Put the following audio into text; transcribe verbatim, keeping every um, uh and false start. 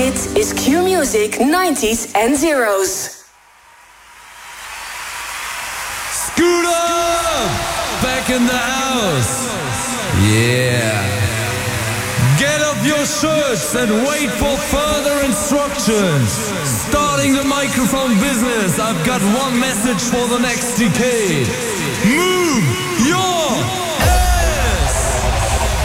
Dit is Q Music nineties and zeros. Scooter! Back in the house. Yeah. Get up your shirts and wait for further instructions. Starting the microphone business, I've got one message for the next decade. Move your